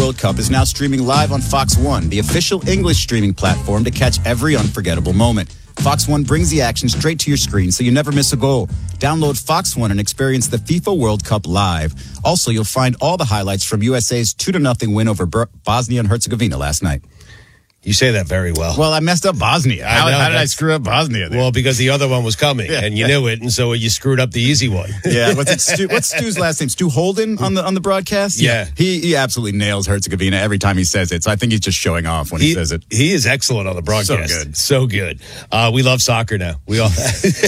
World Cup is now streaming live on Fox One, the official English streaming platform to catch every unforgettable moment. Fox One brings the action straight to your screen so you never miss a goal. Download Fox One and experience the FIFA World Cup live. Also, you'll find all the highlights from USA's 2-0 win over Bosnia and Herzegovina last night. You say that very well. Well, I messed up Bosnia. How did I screw up Bosnia there? Well, because the other one was coming, and you knew it, and so you screwed up the easy one. Yeah, what's Stu's last name? Stu Holden on the broadcast? Yeah. He absolutely nails Herzegovina every time he says it, so I think he's just showing off when he says it. He is excellent on the broadcast. So good. We love soccer now. We all.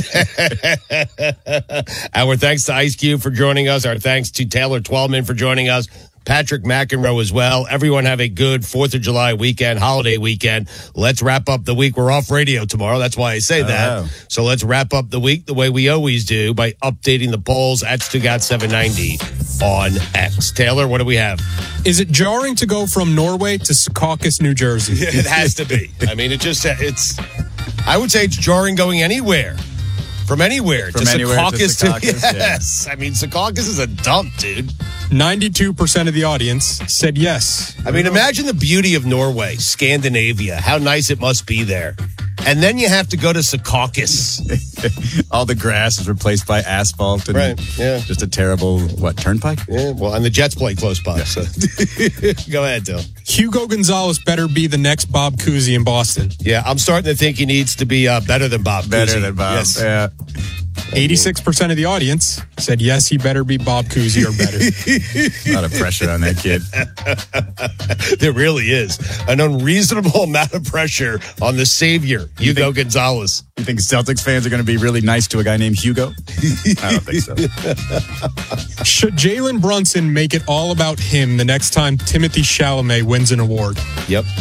Our thanks to Ice Cube for joining us. Our thanks to Taylor Twellman for joining us. Patrick McEnroe as well. Everyone have a good 4th of July weekend, holiday weekend. Let's wrap up the week. We're off radio tomorrow. That's why I say that. So let's wrap up the week the way we always do by updating the polls at Stugat790 on X. Taylor, what do we have? Is it jarring to go from Norway to Secaucus, New Jersey? It has to be. I mean, I would say it's jarring going anywhere. From anywhere to Secaucus. Yes. Yeah. I mean, Secaucus is a dump, dude. 92% of the audience said yes. I mean, imagine the beauty of Norway, Scandinavia, how nice it must be there. And then you have to go to Secaucus. All the grass is replaced by asphalt. And right, yeah. Just a terrible, turnpike? Yeah, well, and the Jets play close by, so. Go ahead, Dill. Hugo Gonzalez better be the next Bob Cousy in Boston. Yeah, I'm starting to think he needs to be better than Bob Cousy. Better than Bob, yes. Yeah. 86% of the audience said yes, he better be Bob Cousy or better. A lot of pressure on that kid. There really is an unreasonable amount of pressure on the savior, Hugo Gonzalez. You think Celtics fans are going to be really nice to a guy named Hugo? I don't think so. Should Jalen Brunson make it all about him the next time Timothée Chalamet wins an award? Yep.